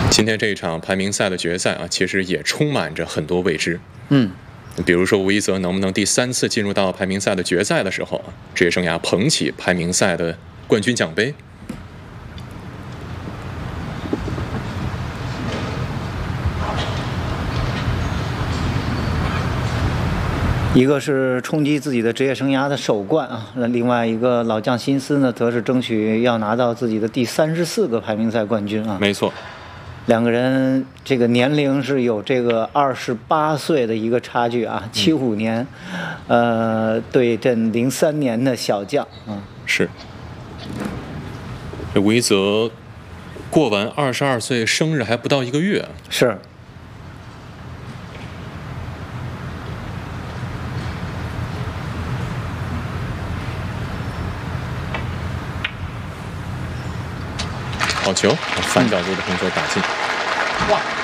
今天这一场排名赛的决赛啊，其实也充满着很多未知。比如说吴一泽能不能第3次进入到排名赛的决赛的时候，职业生涯捧起排名赛的冠军奖杯。 一个是冲击自己的职业生涯的首冠啊，那另外一个老将辛斯呢，则是争取要拿到自己的第34个排名赛冠军啊。 没错， 两个人这个年龄是有这个28岁的一个差距啊，75年，对阵03年的小将啊。 是。这吴一泽过完22岁生日还不到1个月。 是。 好球，反角度的红球打进。 哇！